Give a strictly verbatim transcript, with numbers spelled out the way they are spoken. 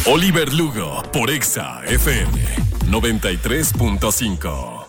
Oliver Lugo por Exa F M noventa y tres punto cinco.